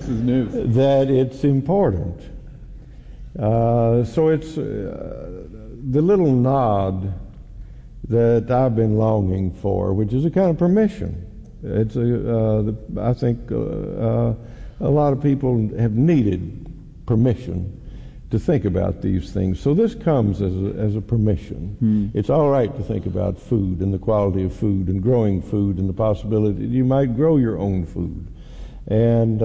is news. That it's important. So it's the little nod that I've been longing for, which is a kind of permission. It's I think a lot of people have needed permission to think about these things. So this comes as a permission. It's all right to think about food and the quality of food and growing food and the possibility that you might grow your own food. And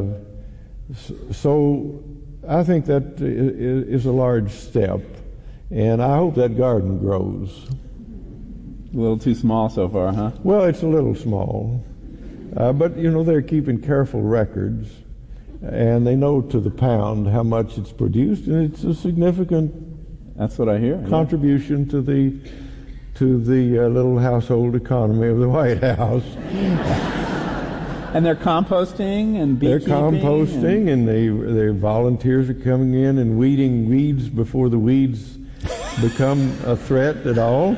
so I think that is a large step, and I hope that garden grows. A little too small so far, huh? Well, it's a little small, but they're keeping careful records, and they know to the pound how much it's produced, and it's a significant. That's what I hear. Contribution to the little household economy of the White House. And they're composting and beekeeping. They're composting, and their volunteers are coming in and weeding weeds before the weeds become a threat at all.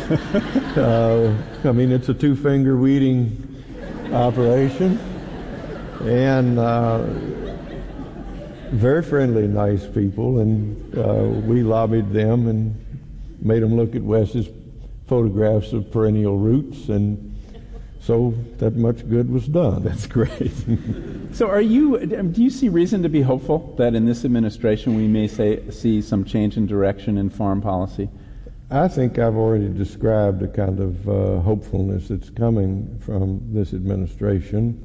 It's a two-finger weeding operation, and very friendly, nice people. And we lobbied them and made them look at Wes's photographs of perennial roots, and so that much good was done. That's great. So do you see reason to be hopeful that in this administration we may see some change in direction in foreign policy? I think I've already described a kind of hopefulness that's coming from this administration.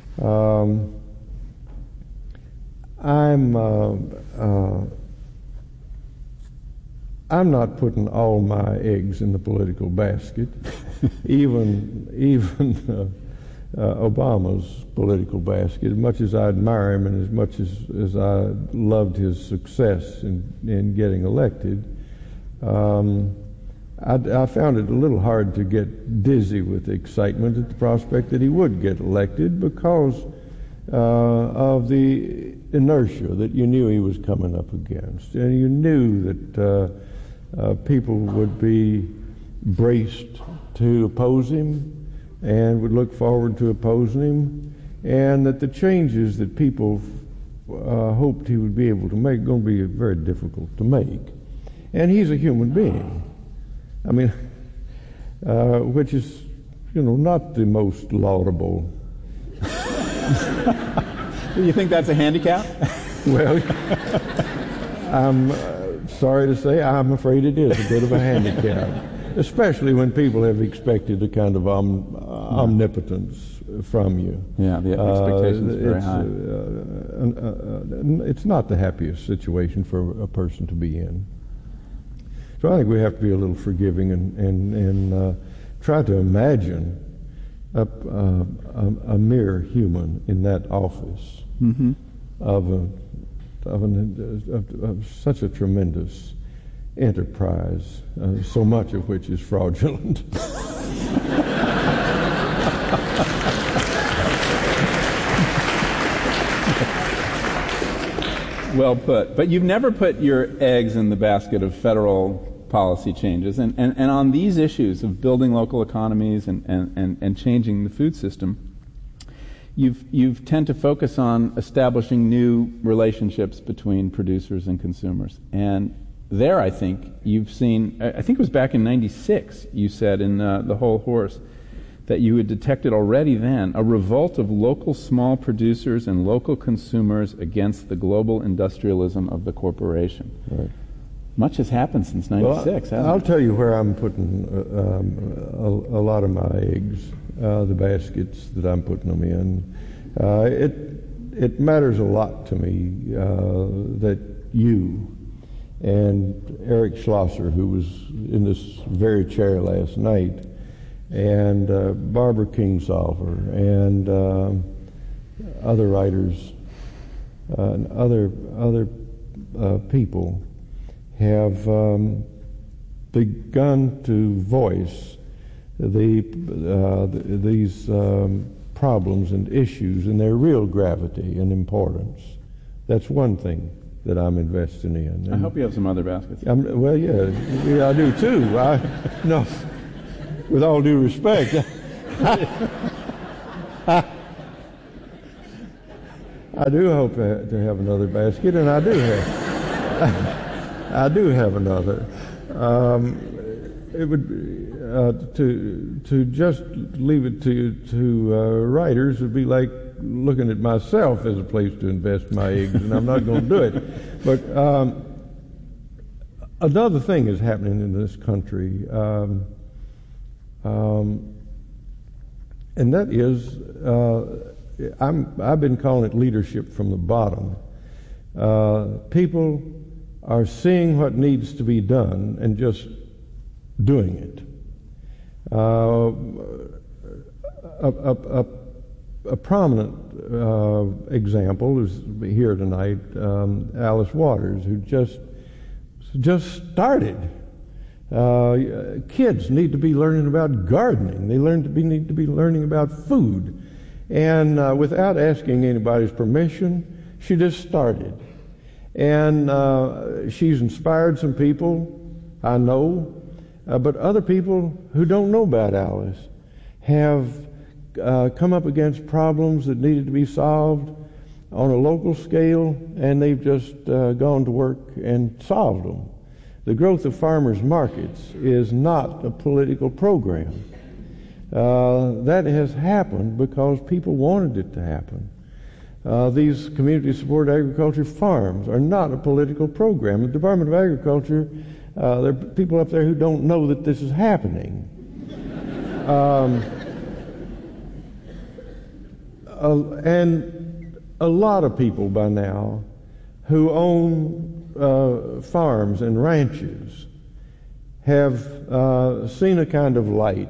I'm not putting all my eggs in the political basket, even Obama's political basket. As much as I admire him and as much as I loved his success in getting elected, I found it a little hard to get dizzy with excitement at the prospect that he would get elected because of the inertia that you knew he was coming up against. And you knew that people would be braced to oppose him and would look forward to opposing him, and that the changes that people hoped he would be able to make going to be very difficult to make. And he's a human being. I mean, which is, not the most laudable. You think that's a handicap? Well, I'm sorry to say, I'm afraid it is a bit of a handicap, especially when people have expected a kind of omnipotence from you. Yeah, the expectations are very high. It's not the happiest situation for a person to be in. So I think we have to be a little forgiving and try to imagine a mere human in that office of such a tremendous enterprise, so much of which is fraudulent. Well put. But you've never put your eggs in the basket of federal policy changes. And on these issues of building local economies and changing the food system, you've tend to focus on establishing new relationships between producers and consumers. And there, I think, you've seen, I think it was back in 96, you said in The Whole Horse, that you had detected already then a revolt of local small producers and local consumers against the global industrialism of the corporation. Right. Much has happened since 96, hasn't I'll it? tell you where I'm putting a lot of my eggs, the baskets that I'm putting them in. It matters a lot to me that you and Eric Schlosser, who was in this very chair last night, and Barbara Kingsolver, and other writers, and other people have begun to voice these problems and issues and their real gravity and importance. That's one thing that I'm investing in. And I hope you have some other baskets. Well, yeah, I do too. No, with all due respect, I do hope to have another basket, and I do have. I do have another. It would to just leave it to writers would be like looking at myself as a place to invest my eggs, and I'm not going to do it. But another thing is happening in this country, and that is, I've been calling it leadership from the bottom. People are seeing what needs to be done and just doing it. A prominent example is here tonight, Alice Waters, who just started. Kids need to be learning about gardening. They need to be learning about food. And without asking anybody's permission, she just started. And she's inspired some people, I know, but other people who don't know about Alice have come up against problems that needed to be solved on a local scale, and they've just gone to work and solved them. The growth of farmers' markets is not a political program. That has happened because people wanted it to happen. These community support agriculture farms are not a political program. The Department of Agriculture, there are people up there who don't know that this is happening. And a lot of people by now who own farms and ranches have seen a kind of light.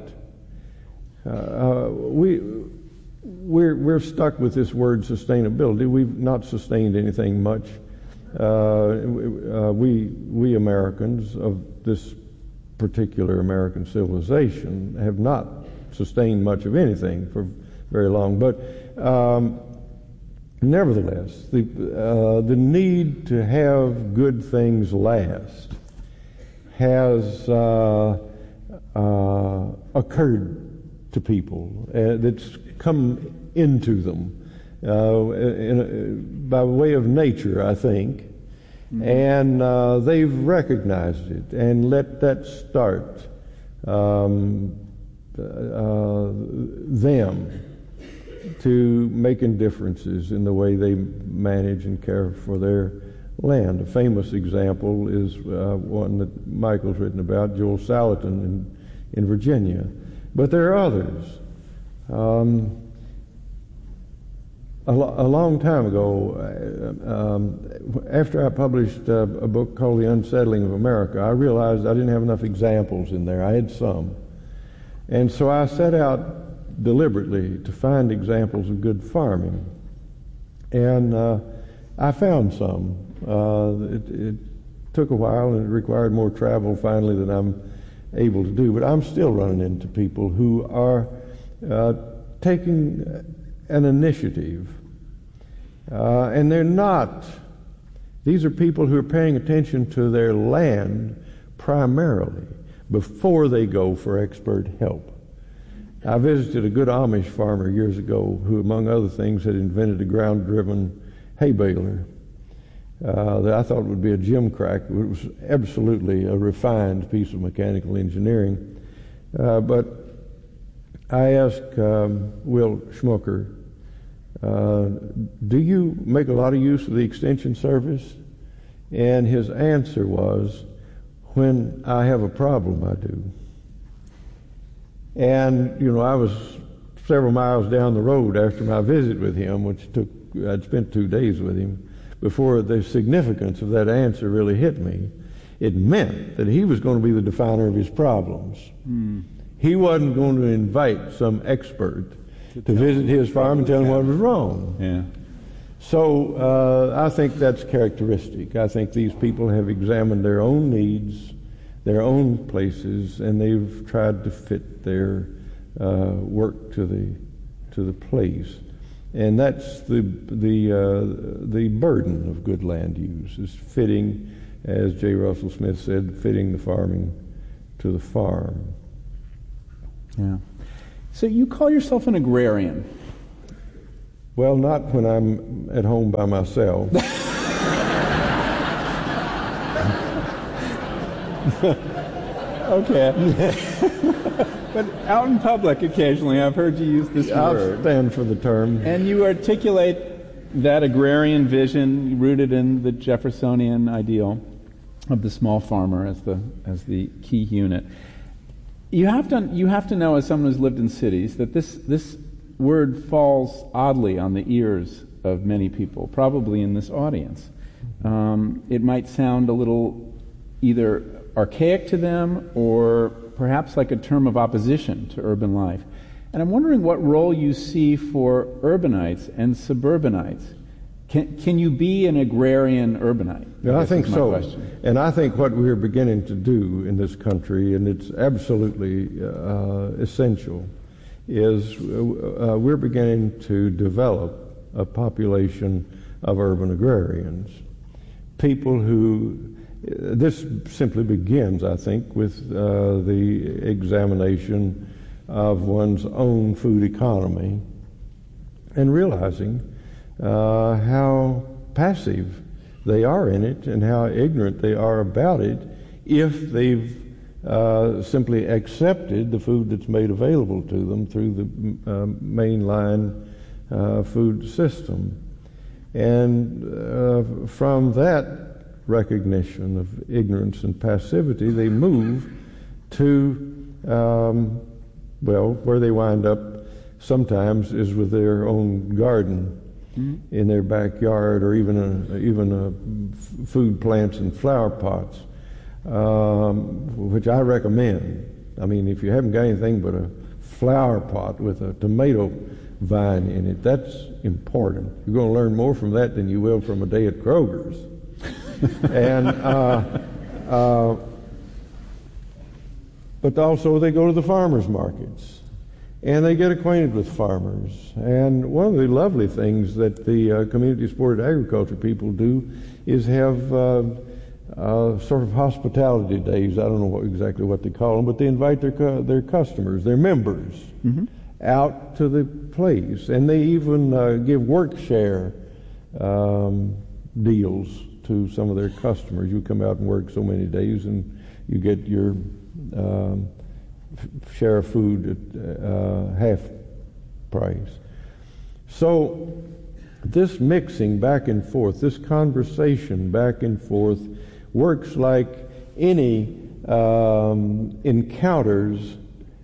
We're stuck with this word sustainability. We've not sustained anything much. We Americans of this particular American civilization have not sustained much of anything for very long. But nevertheless, the need to have good things last has occurred to people. That's come into them by way of nature, I think. Mm-hmm. And they've recognized it and let that start them to making differences in the way they manage and care for their land. A famous example is one that Michael's written about, Joel Salatin in Virginia. But there are others. A long time ago, after I published a book called The Unsettling of America, I realized I didn't have enough examples in there. I had some. And so I set out deliberately to find examples of good farming. And I found some. It took a while and it required more travel finally than I'm able to do, but I'm still running into people who are taking an initiative, and they're not. These are people who are paying attention to their land primarily before they go for expert help. I visited a good Amish farmer years ago who, among other things, had invented a ground-driven hay baler that I thought would be a gimcrack. It was absolutely a refined piece of mechanical engineering. But I asked Will Schmucker, do you make a lot of use of the Extension Service? And his answer was, when I have a problem, I do. And, I was several miles down the road after my visit with him, I'd spent 2 days with him, before the significance of that answer really hit me. It meant that he was going to be the definer of his problems. Mm. He wasn't going to invite some expert to visit his farm and tell him what was wrong. Yeah. So I think that's characteristic. I think these people have examined their own needs, their own places, and they've tried to fit their work to the place. And that's the burden of good land use, is fitting, as J. Russell Smith said, fitting the farming to the farm. Yeah. So you call yourself an agrarian. Well, not when I'm at home by myself. Okay. But out in public occasionally, I've heard you use this word. I'll stand for the term. And you articulate that agrarian vision rooted in the Jeffersonian ideal of the small farmer as the key unit. You have to know, as someone who's lived in cities, that this word falls oddly on the ears of many people, probably in this audience. It might sound a little either archaic to them or perhaps like a term of opposition to urban life. And I'm wondering what role you see for urbanites and suburbanites. Can you be an agrarian urbanite? Yeah, I think so. Question. And I think what we're beginning to do in this country, and it's absolutely essential, is we're beginning to develop a population of urban agrarians. People who, this simply begins, I think, with the examination of one's own food economy and realizing how passive they are in it and how ignorant they are about it if they've simply accepted the food that's made available to them through the mainline food system. And from that recognition of ignorance and passivity, they move to, where they wind up sometimes is with their own garden in their backyard, or even food plants and flower pots, which I recommend. I mean, if you haven't got anything but a flower pot with a tomato vine in it, that's important. You're going to learn more from that than you will from a day at Kroger's. And but also they go to the farmers markets and they get acquainted with farmers. And one of the lovely things that the community supported agriculture people do is have sort of hospitality days. I don't know exactly what they call them, but they invite their customers, their members, out to the place, and they even give work share deals to some of their customers. You come out and work so many days and you get your share of food at half price. So this mixing back and forth, this conversation back and forth, works like any encounters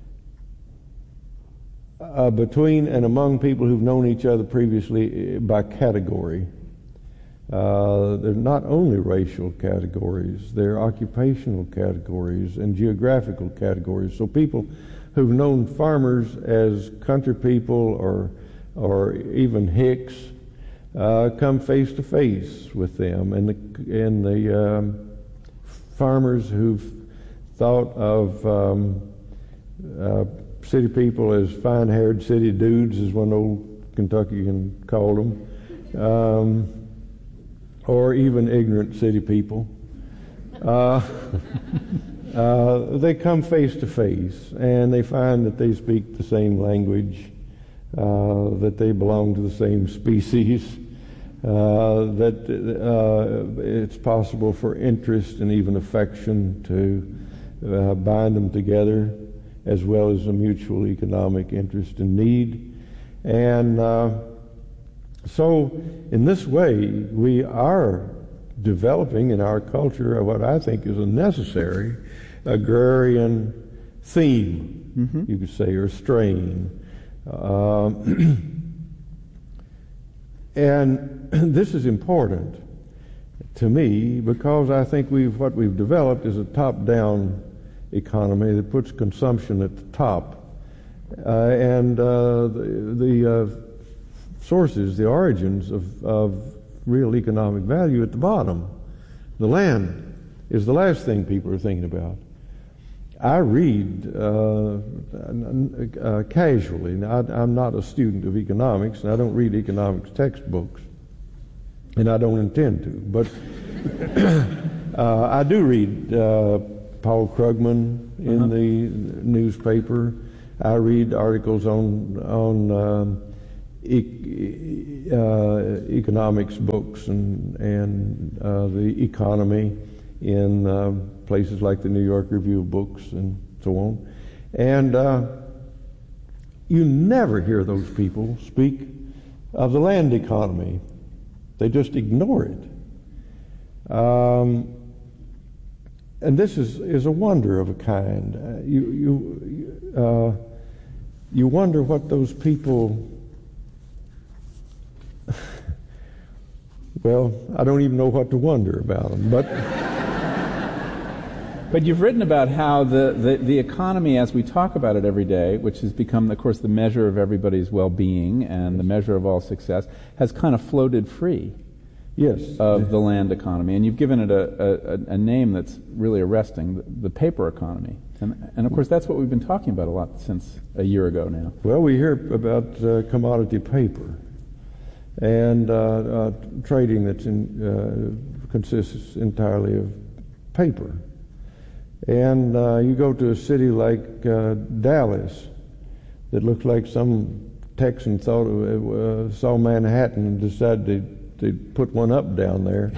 between and among people who've known each other previously by category. They're not only racial categories, they're occupational categories and geographical categories. So people who've known farmers as country people or even hicks come face to face with them, and the farmers who've thought of city people as fine-haired city dudes, as one old Kentuckian called them, or even ignorant city people. They come face to face, and they find that they speak the same language, that they belong to the same species, that it's possible for interest and even affection to bind them together, as well as a mutual economic interest and need. And so in this way, we are developing in our culture what I think is a necessary agrarian theme, you could say, or strain. And this is important to me because I think what we've developed is a top-down economy that puts consumption at the top, and the sources, the origins of real economic value at the bottom. The land is the last thing people are thinking about. I read casually. Now, I'm not a student of economics, and I don't read economics textbooks, and I don't intend to. But I do read Paul Krugman in the newspaper. I read articles on economics books and the economy in places like the New York Review of Books and so on. And you never hear those people speak of the land economy. They just ignore it. And this is a wonder of a kind. You wonder what those people. Well, I don't even know what to wonder about them, but. But you've written about how the economy, as we talk about it every day, which has become, of course, the measure of everybody's well-being and the measure of all success, has kind of floated free. Yes. Of the land economy, and you've given it a name that's really arresting, the paper economy. And of course, that's what we've been talking about a lot since a year ago now. Well, we hear about commodity paper and trading that consists entirely of paper. And you go to a city like Dallas that looks like some Texan saw Manhattan and decided to put one up down there.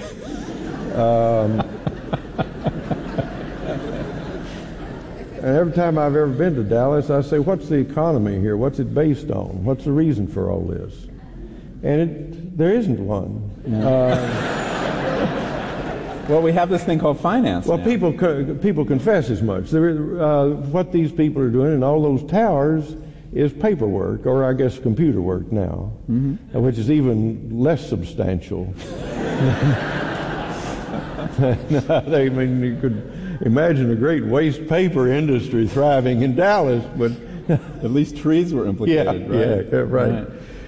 And every time I've ever been to Dallas, I say, what's the economy here? What's it based on? What's the reason for all this? And there isn't one. Well, we have this thing called finance. Well, now. people confess as much. What these people are doing in all those towers is paperwork, or I guess computer work now, which is even less substantial. I mean, you could imagine a great waste paper industry thriving in Dallas, but at least trees were implicated, right? Yeah, right.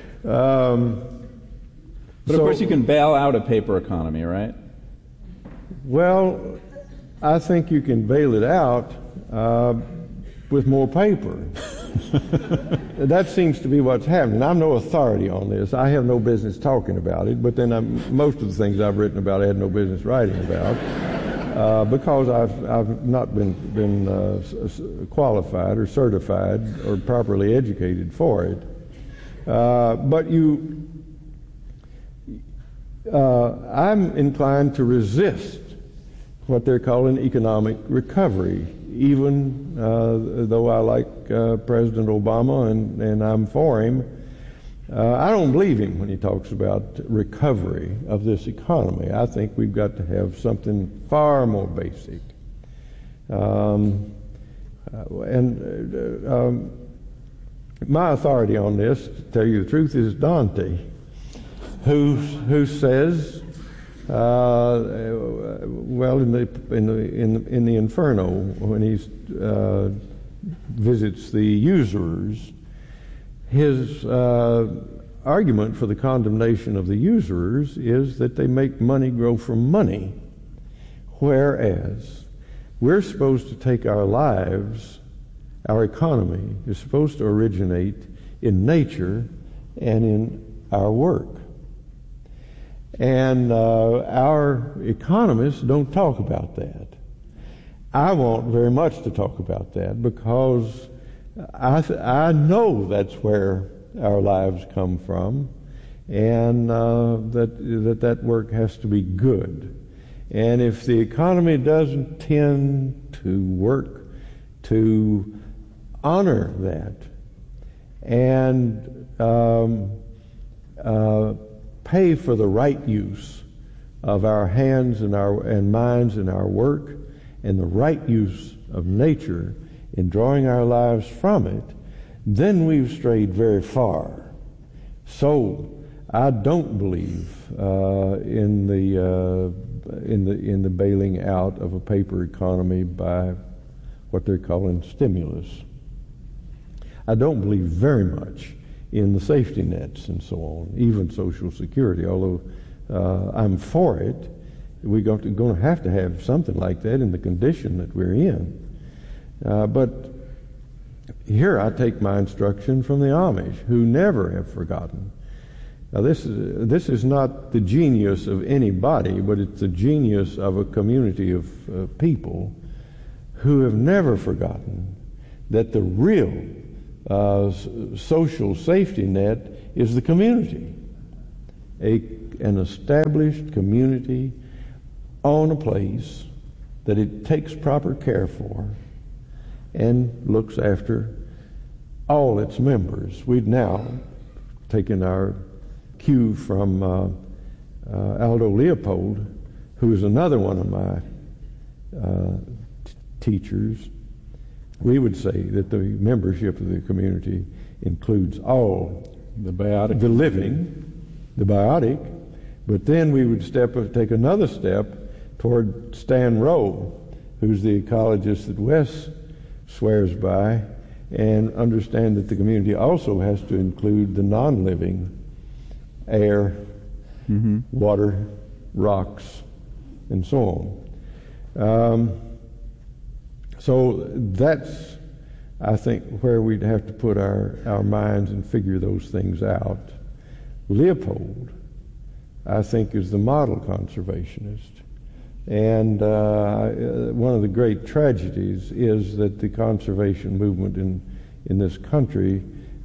But of course, you can bail out a paper economy, right? Well, I think you can bail it out with more paper. That seems to be what's happening. I'm no authority on this. I have no business talking about it, but then most of the things I've written about I had no business writing about because I've not been qualified or certified or properly educated for it. But I'm inclined to resist what they're calling economic recovery, even though I like President Obama and I'm for him. I don't believe him when he talks about recovery of this economy. I think we've got to have something far more basic. My authority on this, to tell you the truth, is Dante, who says, well, in the Inferno, when he visits the usurers, his argument for the condemnation of the usurers is that they make money grow from money, whereas we're supposed to take our lives, our economy is supposed to originate in nature and in our work. And our economists don't talk about that. I want very much to talk about that because I know that's where our lives come from, and that work has to be good. And if the economy doesn't tend to work to honor that and pay for the right use of our hands and minds and our work and the right use of nature in drawing our lives from it, then we've strayed very far. So I don't believe in the bailing out of a paper economy by what they're calling stimulus. I don't believe very much in the safety nets and so on, even Social Security, although I'm for it. We're going to have to have something like that in the condition that we're in. But here I take my instruction from the Amish, who never have forgotten. Now this is not the genius of anybody, but it's the genius of a community of people who have never forgotten that the real social safety net is the community, an established community on a place that it takes proper care for and looks after all its members. We've now taken our cue from Aldo Leopold, who is another one of my teachers. We would say that the membership of the community includes all the biotic, the living, the biotic, but then we would take another step toward Stan Rowe, who's the ecologist that Wes swears by, and understand that the community also has to include the non-living air, water, rocks, and so on. So that's, I think, where we'd have to put our minds and figure those things out. Leopold, I think, is the model conservationist. And one of the great tragedies is that the conservation movement in this country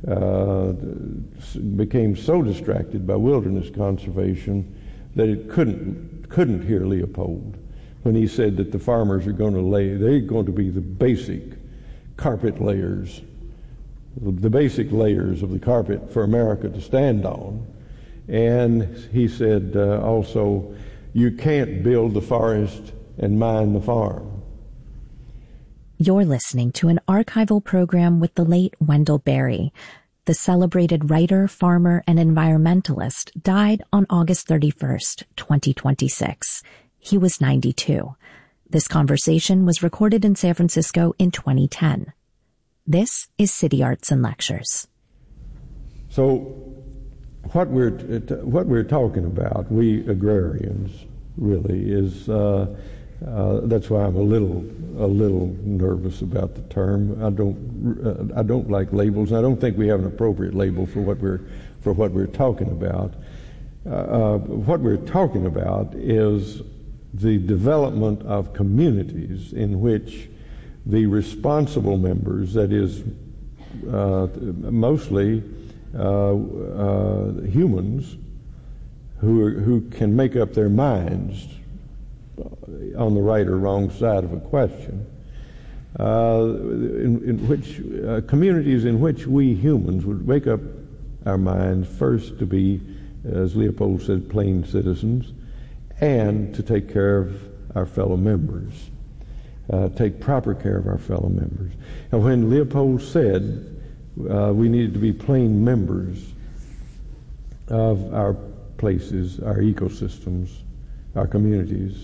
became so distracted by wilderness conservation that it couldn't hear Leopold when he said that the farmers are going to be the basic carpet layers, the basic layers of the carpet for America to stand on. And he said also, you can't build the forest and mine the farm. You're listening to an archival program with the late Wendell Berry. The celebrated writer, farmer, and environmentalist died on August 31st, 2026. He was 92. This conversation was recorded in San Francisco in 2010. This is City Arts and Lectures. So what we're talking about, we agrarians, really, is that's why I'm a little nervous about the term. I don't like labels, and I don't think we have an appropriate label for what we're talking about. What we're talking about is the development of communities in which the responsible members, that is, mostly humans who can make up their minds on the right or wrong side of a question, communities in which we humans would make up our minds first to be, as Leopold said, plain citizens, and to take care of our fellow members, take proper care of our fellow members. And when Leopold said we needed to be plain members of our places, our ecosystems, our communities,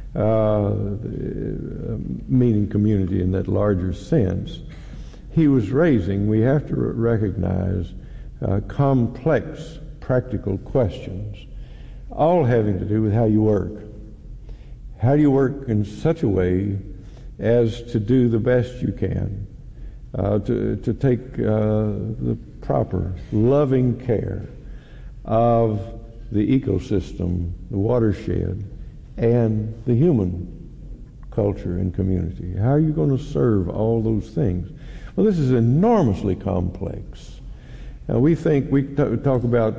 meaning community in that larger sense, he was raising, we have to recognize, complex practical questions, all having to do with how you work. How do you work in such a way as to do the best you can, to take the proper, loving care of the ecosystem, the watershed, and the human culture and community? How are you going to serve all those things? Well, this is enormously complex. We talk about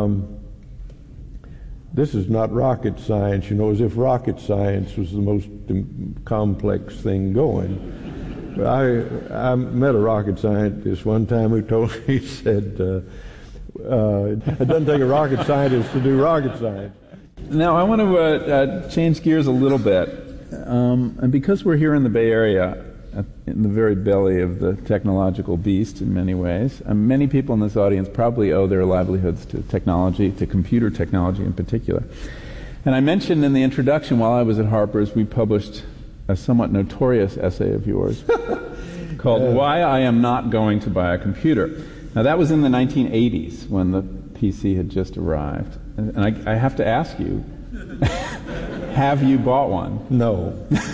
this is not rocket science, as if rocket science was the most complex thing going. But I met a rocket scientist one time who told me, he said, it doesn't take a rocket scientist to do rocket science. Now, I want to change gears a little bit. And because we're here in the Bay Area, in the very belly of the technological beast in many ways, many people in this audience probably owe their livelihoods to technology, to computer technology in particular. And I mentioned in the introduction, while I was at Harper's, we published a somewhat notorious essay of yours called Why I Am Not Going to Buy a Computer. Now, that was in the 1980s when the PC had just arrived. And I have to ask you, have you bought one? No.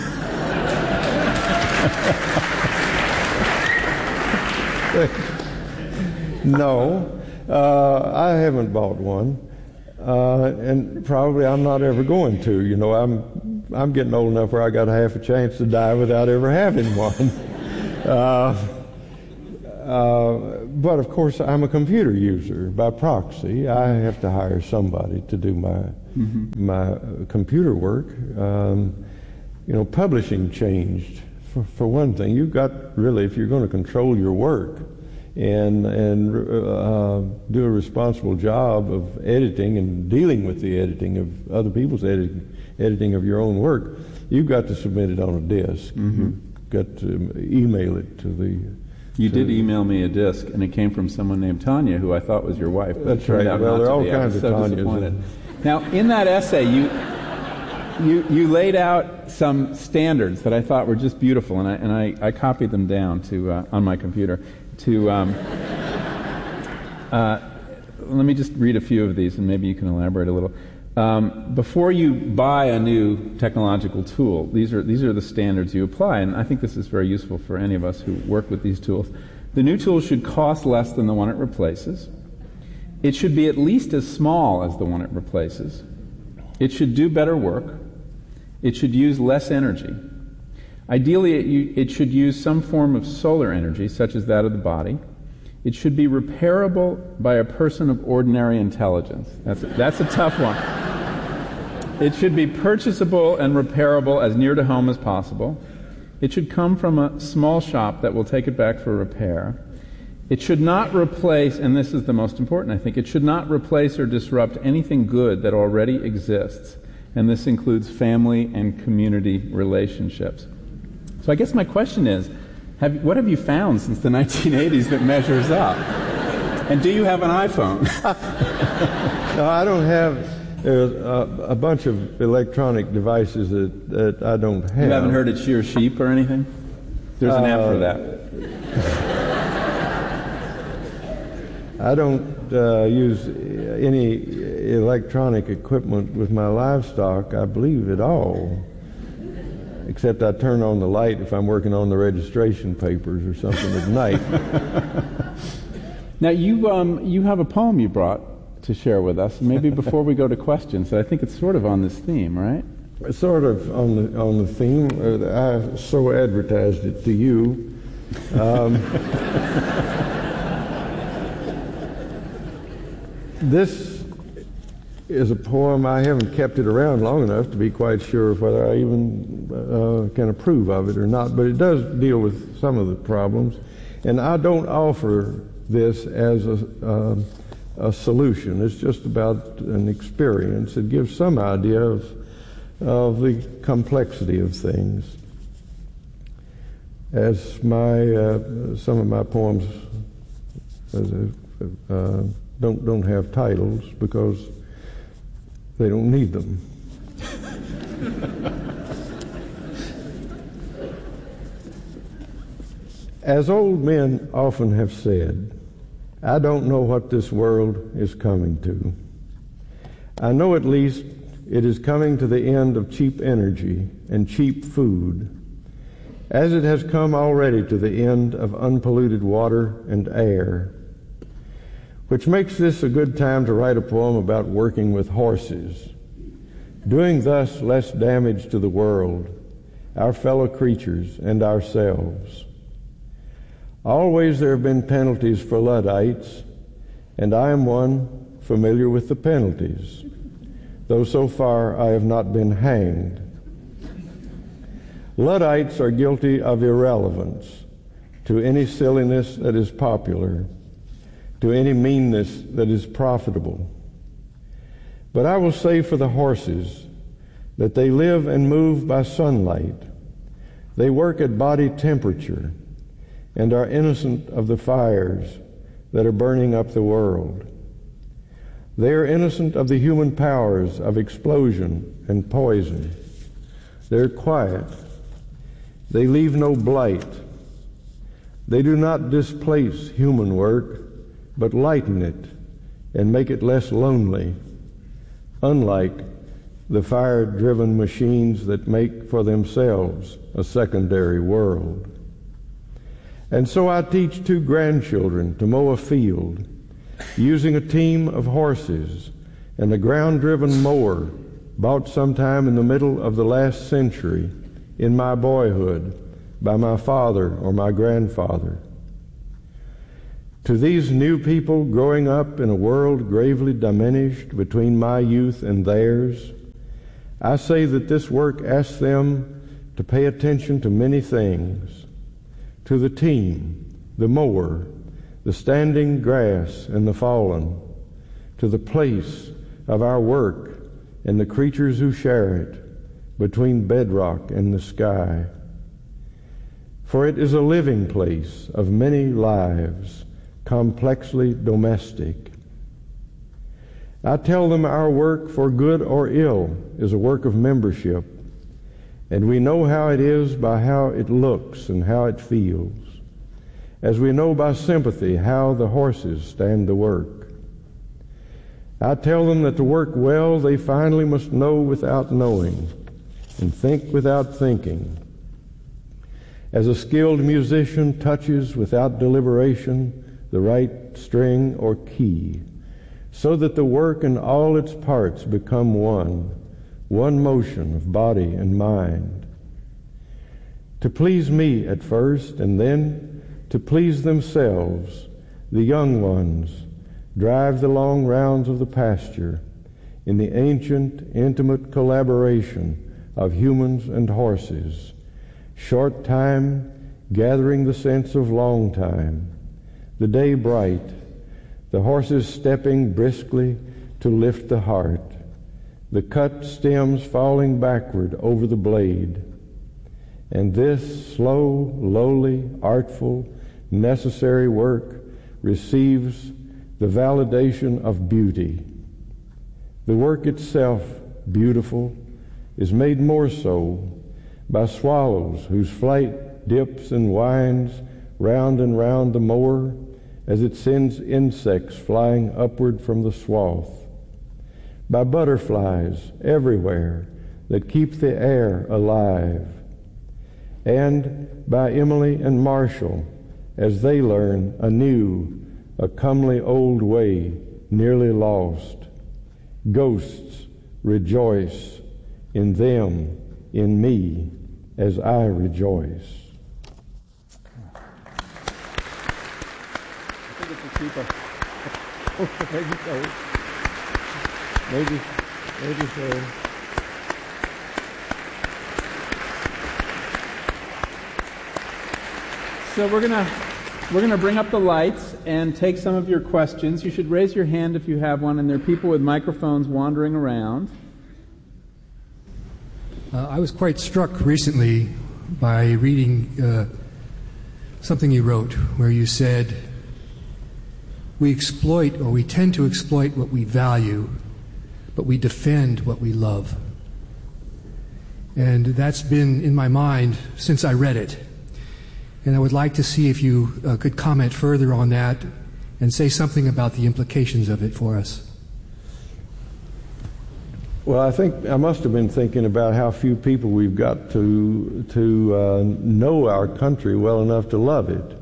No, I haven't bought one, and probably I'm not ever going to. I'm getting old enough where I got half a chance to die without ever having one. But of course, I'm a computer user by proxy. I have to hire somebody to do my computer work. Publishing changed. For one thing, you've got really, if you're going to control your work and do a responsible job of editing and dealing with the editing of other people's editing of your own work, you've got to submit it on a disk. You've got to email it to the... You did email me a disc, and it came from someone named Tanya, who I thought was your wife. That's right. Well, there are all kinds of Tanyas. Now, in that essay, you laid out some standards that I thought were just beautiful, and I copied them down on my computer. Let me just read a few of these, and maybe you can elaborate a little. Before you buy a new technological tool, these are the standards you apply, and I think this is very useful for any of us who work with these tools. The new tool should cost less than the one it replaces. It should be at least as small as the one it replaces. It should do better work. It should use less energy. Ideally, it should use some form of solar energy, such as that of the body. It should be repairable by a person of ordinary intelligence. That's a tough one. It should be purchasable and repairable as near to home as possible. It should come from a small shop that will take it back for repair. It should not replace, and this is the most important, I think, it should not replace or disrupt anything good that already exists, and this includes family and community relationships. So I guess my question is, what have you found since the 1980s that measures up? And do you have an iPhone? No, I don't have. There's a bunch of electronic devices that I don't have. You haven't heard it shear sheep or anything? There's an app for that. I don't use any electronic equipment with my livestock, I believe, at all. Except I turn on the light if I'm working on the registration papers or something at night. Now, you have a poem you brought to share with us. Maybe before we go to questions, I think it's sort of on this theme, right? It's sort of on the theme. I so advertised it to you. This is a poem. I haven't kept it around long enough to be quite sure whether I even can approve of it or not, but it does deal with some of the problems. And I don't offer this as a solution. It's just about an experience. It gives some idea of the complexity of things. As some of my poems don't have titles because they don't need them. As old men often have said, I don't know what this world is coming to. I know at least it is coming to the end of cheap energy and cheap food, as it has come already to the end of unpolluted water and air, which makes this a good time to write a poem about working with horses, doing thus less damage to the world, our fellow creatures, and ourselves. Always there have been penalties for Luddites, and I am one familiar with the penalties, though so far I have not been hanged. Luddites are guilty of irrelevance to any silliness that is popular, to any meanness that is profitable. But I will say for the horses that they live and move by sunlight. They work at body temperature and are innocent of the fires that are burning up the world. They are innocent of the human powers of explosion and poison. They're quiet. They leave no blight. They do not displace human work, but lighten it and make it less lonely, unlike the fire-driven machines that make for themselves a secondary world. And so I teach 2 grandchildren to mow a field using a team of horses and a ground-driven mower bought sometime in the middle of the last century in my boyhood by my father or my grandfather. To these new people growing up in a world gravely diminished between my youth and theirs, I say that this work asks them to pay attention to many things: to the team, the mower, the standing grass and the fallen, to the place of our work and the creatures who share it, between bedrock and the sky. For it is a living place of many lives, complexly domestic. I tell them our work, for good or ill, is a work of membership, and we know how it is by how it looks and how it feels, as we know by sympathy how the horses stand the work. I tell them that to work well they finally must know without knowing, and think without thinking. As a skilled musician touches without deliberation the right string or key, so that the work and all its parts become one motion of body and mind. To please me at first, and then to please themselves, the young ones drive the long rounds of the pasture in the ancient, intimate collaboration of humans and horses, short time gathering the sense of long time, the day bright, the horses stepping briskly to lift the heart, the cut stems falling backward over the blade. And this slow, lowly, artful, necessary work receives the validation of beauty. The work itself, beautiful, is made more so by swallows whose flight dips and winds round and round the mower as it sends insects flying upward from the swath, by butterflies everywhere that keep the air alive, and by Emily and Marshall as they learn anew a comely old way nearly lost. Ghosts rejoice in them, in me, as I rejoice. I think it's a keeper. Maybe so. So we're gonna bring up the lights and take some of your questions. You should raise your hand if you have one, and there are people with microphones wandering around. I was quite struck recently by reading something you wrote where you said, we exploit, or we tend to exploit what we value, but we defend what we love. And that's been in my mind since I read it. And I would like to see if you could comment further on that and say something about the implications of it for us. Well, I think I must have been thinking about how few people we've got to know our country well enough to love it.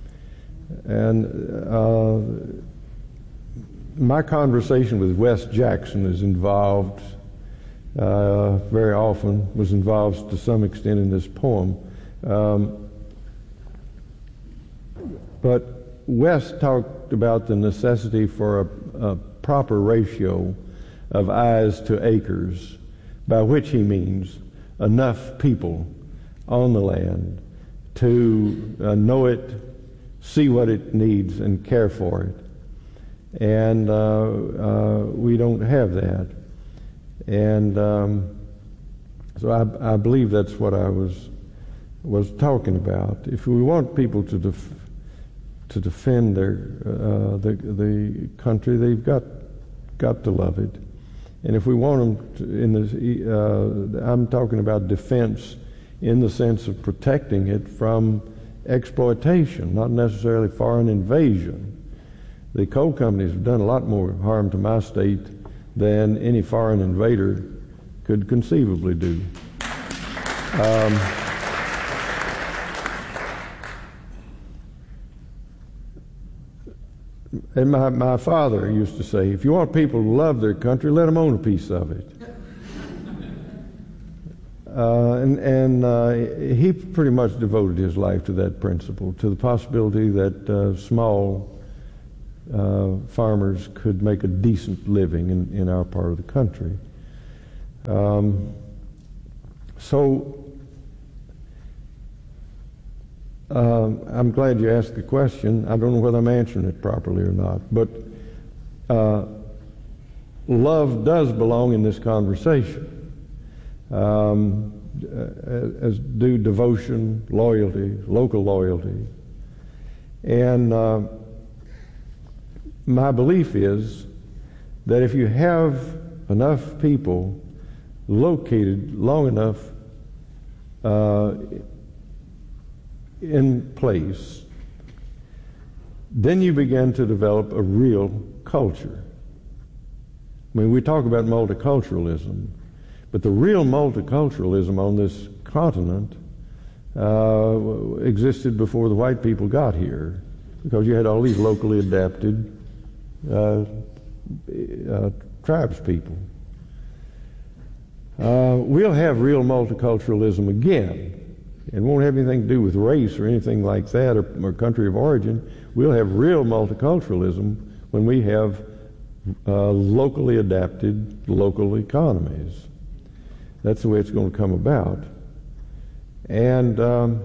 And my conversation with Wes Jackson is involved very often, was involved to some extent in this poem. But Wes talked about the necessity for a proper ratio of eyes to acres, by which he means enough people on the land to know it, see what it needs, and care for it. And we don't have that. And so I believe that's what I was talking about. If we want people to defend the country, they've got to love it. And if we want them to, I'm talking about defense in the sense of protecting it from exploitation, not necessarily foreign invasion. The coal companies have done a lot more harm to my state than any foreign invader could conceivably do. And my father used to say, if you want people to love their country, let them own a piece of it. He pretty much devoted his life to that principle, to the possibility that small farmers could make a decent living in our part of the country. I'm glad you asked the question. I don't know whether I'm answering it properly or not, but love does belong in this conversation, as do devotion, loyalty, local loyalty. And my belief is that if you have enough people located long enough in place, then you begin to develop a real culture. I mean, we talk about multiculturalism, but the real multiculturalism on this continent existed before the white people got here, because you had all these locally adapted tribes people. We'll have real multiculturalism again. It won't have anything to do with race or anything like that, or country of origin. We'll have real multiculturalism when we have locally adapted local economies. That's the way it's going to come about. And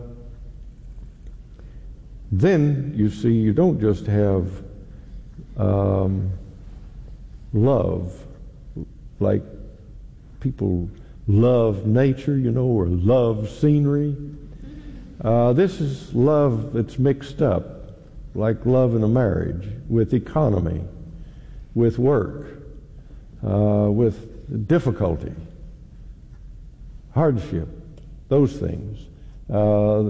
then you see, you don't just have love, like people love nature, or love scenery. This is love that's mixed up, like love in a marriage, with economy, with work, with difficulty, hardship, those things. A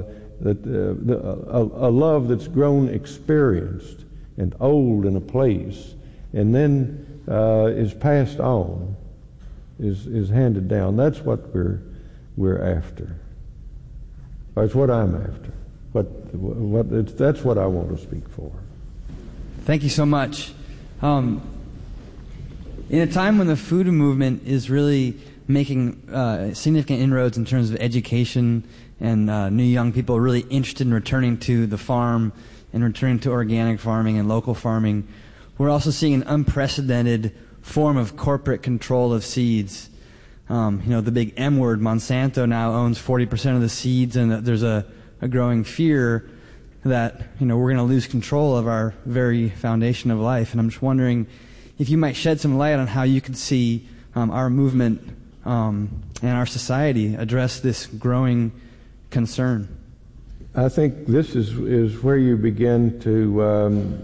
love that's grown experienced and old in a place, and then is passed on, is handed down. That's what we're after. That's what I'm after. That's what I want to speak for. Thank you so much. In a time when the food movement is really making significant inroads in terms of education, and new young people are really interested in returning to the farm and returning to organic farming and local farming, we're also seeing an unprecedented form of corporate control of seeds. The big M word, Monsanto now owns 40% of the seeds, and there's a growing fear that we're going to lose control of our very foundation of life. And I'm just wondering if you might shed some light on how you could see our movement and our society address this growing concern. I think this is where you begin to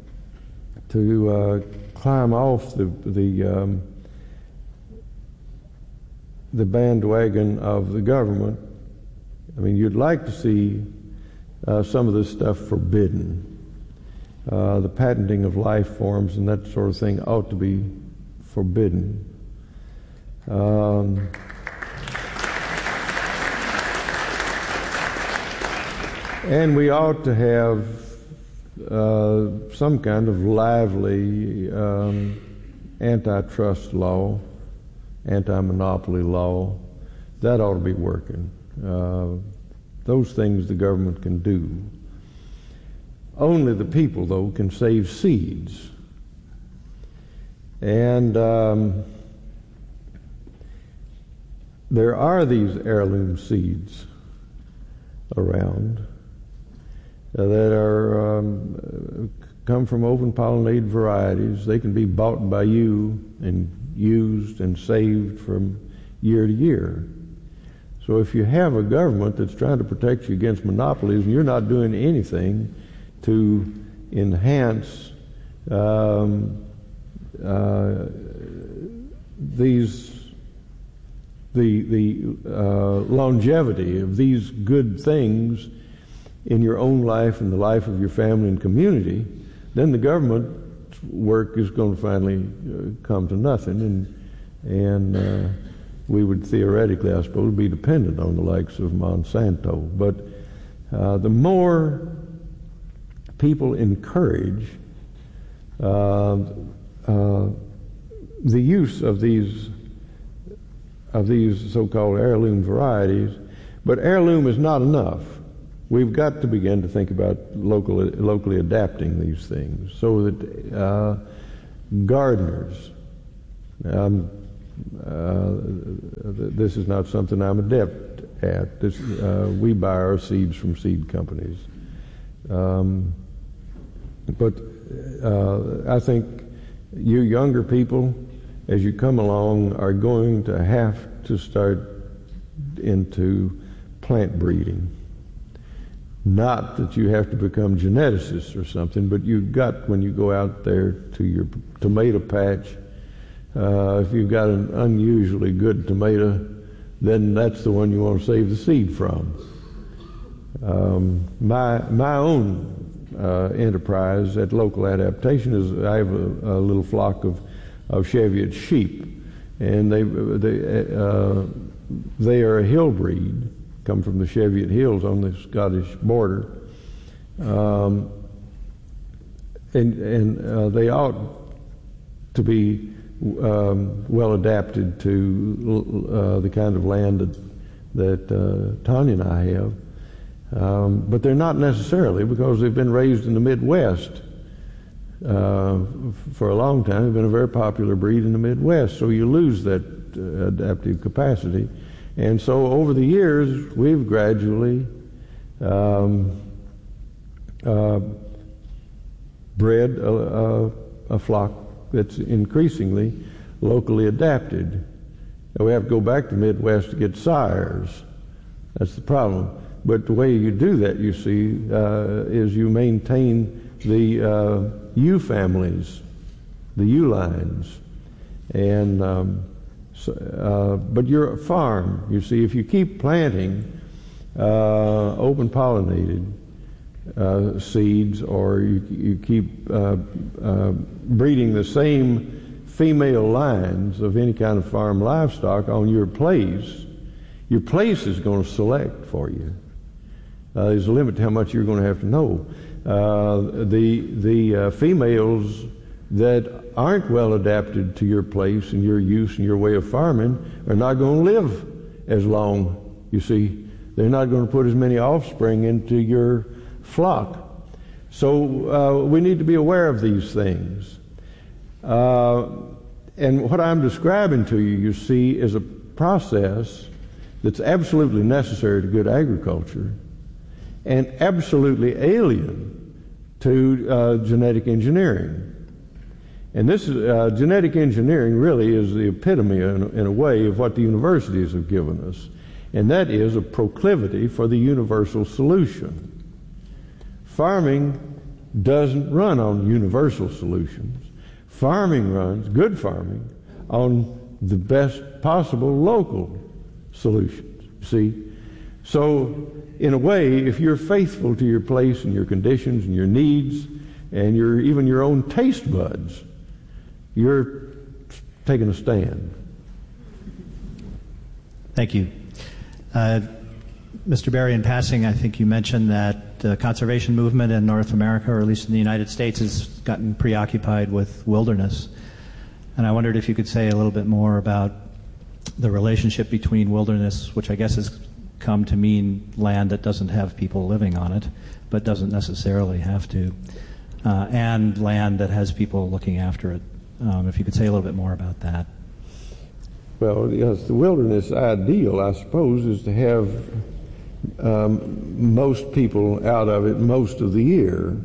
climb off the bandwagon of the government. I mean, you'd like to see some of this stuff forbidden. The patenting of life forms and that sort of thing ought to be forbidden. And we ought to have some kind of lively antitrust law, anti-monopoly law. That ought to be working. Those things the government can do. Only the people, though, can save seeds. And there are these heirloom seeds around that are come from open pollinated varieties. They can be bought by you and used and saved from year to year. So if you have a government that's trying to protect you against monopolies and you're not doing anything to enhance the longevity of these good things in your own life and the life of your family and community, then the government work is going to finally come to nothing, and we would theoretically, I suppose, be dependent on the likes of Monsanto. But the more people encourage the use of these so-called heirloom varieties, but heirloom is not enough. we've got to begin to think about locally adapting these things so that gardeners, this is not something I'm adept at. We buy our seeds from seed companies. But I think you younger people, as you come along, are going to have to start into plant breeding. Not that you have to become geneticists or something, but you've got, when you go out there to your tomato patch, if you've got an unusually good tomato, then that's the one you want to save the seed from. My own enterprise at Local Adaptation is I have a little flock of Cheviot sheep, and they are a hill breed, come from the Cheviot Hills on the Scottish border, and they ought to be well adapted to the kind of land that Tanya and I have. But they're not necessarily, because they've been raised in the Midwest for a long time. They've been a very popular breed in the Midwest, so you lose that adaptive capacity. And so over the years, we've gradually bred a flock that's increasingly locally adapted. Now, we have to go back to the Midwest to get sires. That's the problem. But the way you do that, you see, is you maintain the ewe families, the ewe lines. And but you're a farm. You see, if you keep planting open pollinated seeds, or you keep breeding the same female lines of any kind of farm livestock on your place is going to select for you. There's a limit to how much you're going to have to know. The females that aren't well adapted to your place and your use and your way of farming are not going to live as long. You see, they're not going to put as many offspring into your flock. So we need to be aware of these things. And what I'm describing to you, you see, is a process that's absolutely necessary to good agriculture and absolutely alien to genetic engineering. And this genetic engineering really is the epitome, in a way, of what the universities have given us. And that is a proclivity for the universal solution. Farming doesn't run on universal solutions. Farming runs, good farming, on the best possible local solutions. See? So, in a way, if you're faithful to your place and your conditions and your needs and even your own taste buds, you're taking a stand. Thank you. Mr. Berry, in passing, I think you mentioned that the conservation movement in North America, or at least in the United States, has gotten preoccupied with wilderness. And I wondered if you could say a little bit more about the relationship between wilderness, which I guess has come to mean land that doesn't have people living on it, but doesn't necessarily have to, and land that has people looking after it. If you could say a little bit more about that. Well, yes, the wilderness ideal, I suppose, is to have most people out of it most of the year.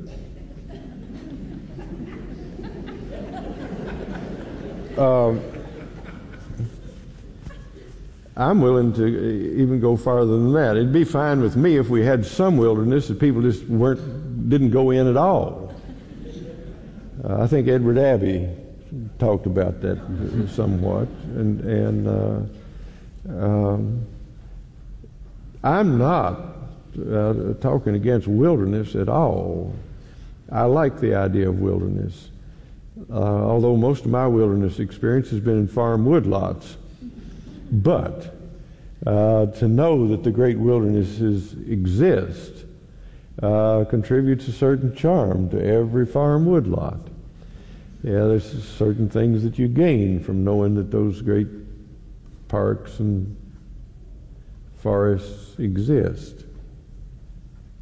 I'm willing to even go farther than that. It'd be fine with me if we had some wilderness that people just didn't go in at all. I think Edward Abbey talked about that somewhat, and I'm not talking against wilderness at all. I like the idea of wilderness, although most of my wilderness experience has been in farm woodlots. But to know that the great wildernesses exist contributes a certain charm to every farm woodlot. Yeah, there's certain things that you gain from knowing that those great parks and forests exist.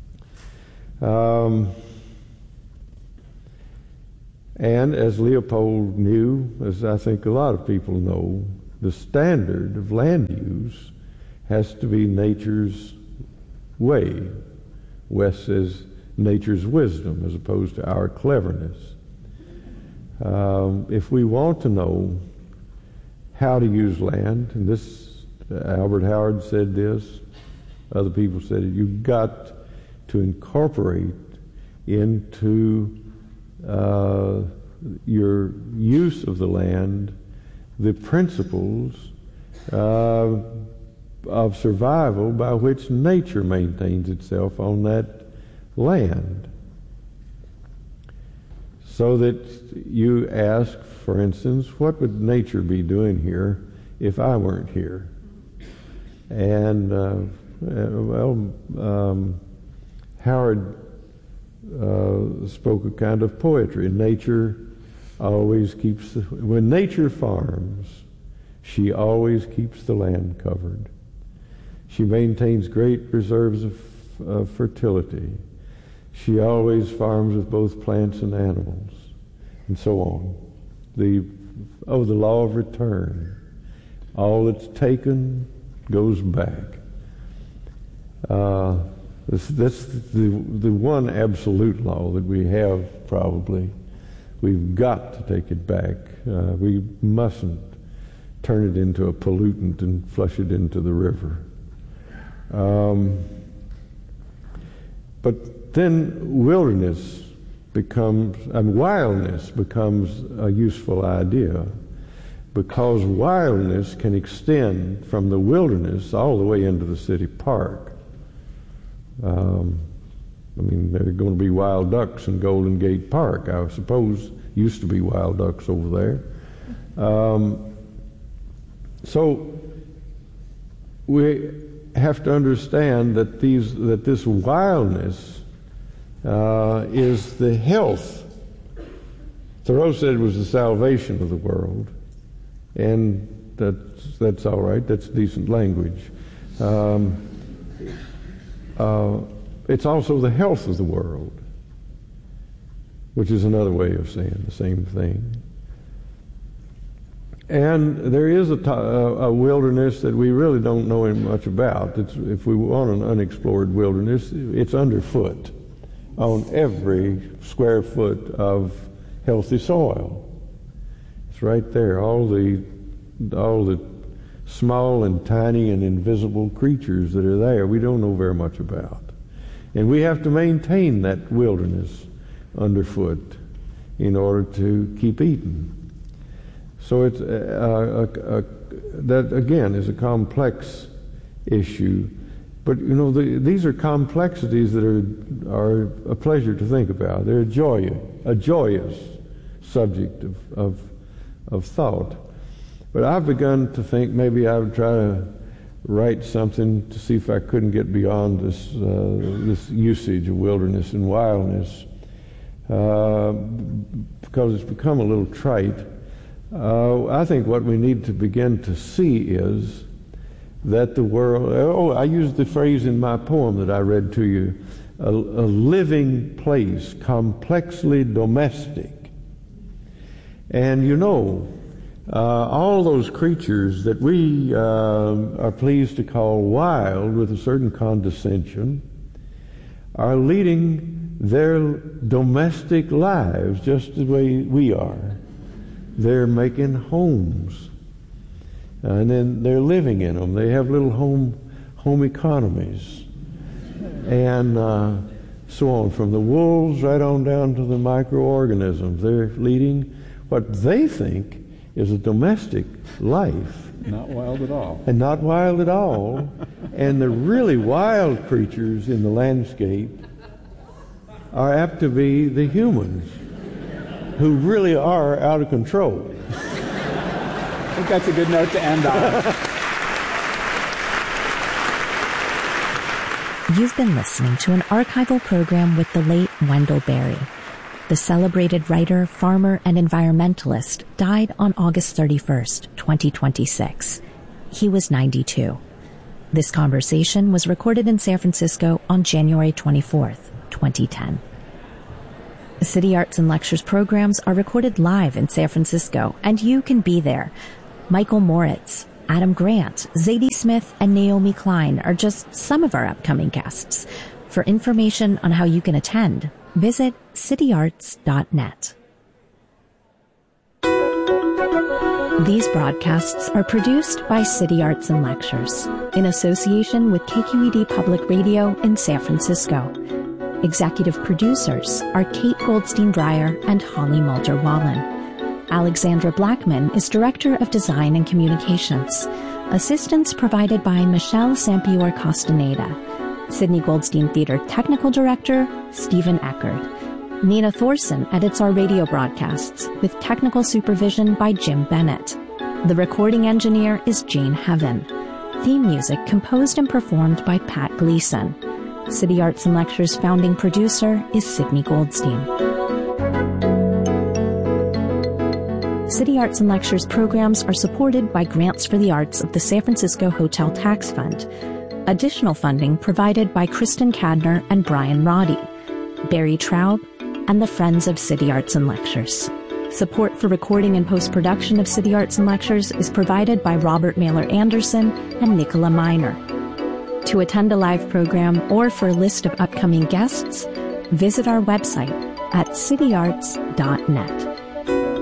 And as Leopold knew, as I think a lot of people know, the standard of land use has to be nature's way. West says nature's wisdom as opposed to our cleverness. If we want to know how to use land, and this, Albert Howard said this, other people said it, you've got to incorporate into your use of the land the principles of survival by which nature maintains itself on that land. So that you ask, for instance, what would nature be doing here if I weren't here? And, Howard spoke a kind of poetry. Nature always keeps, when nature farms, she always keeps the land covered. She maintains great reserves of fertility. She always farms with both plants and animals, and so on. The law of return. All that's taken goes back. That's the one absolute law that we have, probably. We've got to take it back. We mustn't turn it into a pollutant and flush it into the river. But then wildness becomes a useful idea, because wildness can extend from the wilderness all the way into the city park. There are going to be wild ducks in Golden Gate Park, I suppose. Used to be wild ducks over there. So we have to understand that this wildness is the health. Thoreau said it was the salvation of the world, and that's all right. That's decent language. It's also the health of the world, which is another way of saying the same thing. And there is a wilderness that we really don't know much about. If we want an unexplored wilderness, it's underfoot on every square foot of healthy soil. It's right there. All the small and tiny and invisible creatures that are there, we don't know very much about. And we have to maintain that wilderness underfoot in order to keep eating. So it's that again is a complex issue, but these are complexities that are a pleasure to think about. They're a joyous subject of thought. But I've begun to think maybe I would try to write something to see if I couldn't get beyond this usage of wilderness and wildness, because it's become a little trite. I think what we need to begin to see is that the world, I used the phrase in my poem that I read to you, a living place, complexly domestic. And all those creatures that we are pleased to call wild with a certain condescension are leading their domestic lives just the way we are. They're making homes, and then they're living in them. They have little home economies, and so on, from the wolves right on down to the microorganisms. They're leading what they think is a domestic life. Not wild at all. And not wild at all. And the really wild creatures in the landscape are apt to be the humans, who really are out of control. I think that's a good note to end on. You've been listening to an archival program with the late Wendell Berry. The celebrated writer, farmer, and environmentalist died on August 31st, 2026. He was 92. This conversation was recorded in San Francisco on January 24th. 2010. City Arts and Lectures programs are recorded live in San Francisco, and you can be there. Michael Moritz, Adam Grant, Zadie Smith, and Naomi Klein are just some of our upcoming guests. For information on how you can attend, visit cityarts.net. These broadcasts are produced by City Arts and Lectures in association with KQED Public Radio in San Francisco. Executive producers are Kate Goldstein-Breyer and Holly Mulder-Wallen. Alexandra Blackman is Director of Design and Communications. Assistance provided by Michelle Sampior Castaneda. Sidney Goldstein Theater Technical Director, Stephen Eckert. Nina Thorson edits our radio broadcasts with technical supervision by Jim Bennett. The recording engineer is Jane Heaven. Theme music composed and performed by Pat Gleason. City Arts and Lectures founding producer is Sidney Goldstein. City Arts and Lectures programs are supported by grants for the arts of the San Francisco Hotel Tax Fund. Additional funding provided by Kristen Cadner and Brian Roddy, Barry Traub, and the Friends of City Arts and Lectures. Support for recording and post-production of City Arts and Lectures is provided by Robert Mailer Anderson and Nicola Miner. To attend a live program or for a list of upcoming guests, visit our website at cityarts.net.